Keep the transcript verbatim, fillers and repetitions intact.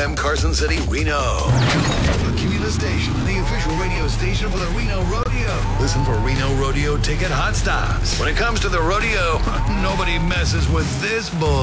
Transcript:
M Carson City, Reno. The Cumulus Station, the official radio station for the Reno Rodeo. Listen for Reno Rodeo ticket hot stops. When it comes to the rodeo, nobody messes with this bull.